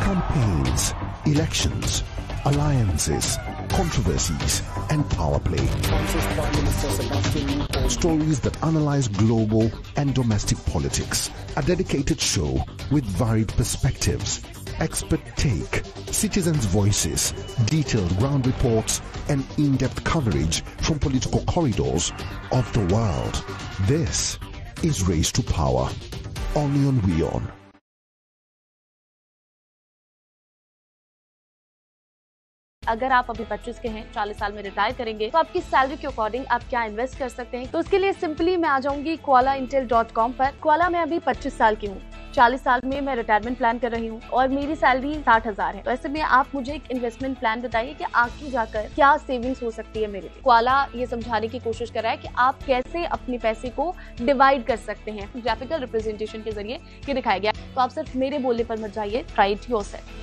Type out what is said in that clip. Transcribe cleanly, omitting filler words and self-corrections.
campaigns, elections, alliances, controversies, and power play. Stories that analyze global and domestic politics. A dedicated show with varied perspectives, expert take, citizens' voices, detailed ground reports, and in-depth coverage from political corridors of the world. This is Race to Power. Only on WION. अगर आप अभी 25 के हैं, 40 साल में retire करेंगे, तो आपकी सैलरी के अकॉर्डिंग आप क्या इन्वेस्ट कर सकते हैं। तो उसके लिए सिंपली मैं आ जाऊंगी kualaintel.com पर। कुआला में अभी 25 साल की हूँ, 40 साल में मैं रिटायरमेंट प्लान कर रही हूँ और मेरी सैलरी 60,000 है। तो ऐसे में आप मुझे एक इन्वेस्टमेंट प्लान बताइए कि आगे जाकर क्या सेविंग्स हो सकती है मेरे लिए। कुआला ये समझाने की कोशिश कर रहा है कि आप कैसे अपने पैसे को डिवाइड कर सकते हैं। ग्राफिकल रिप्रेजेंटेशन के जरिए ये दिखाया गया। तो आप सिर्फ मेरे बोलने पर मत जाइए, ट्राई इट योरसेल्फ।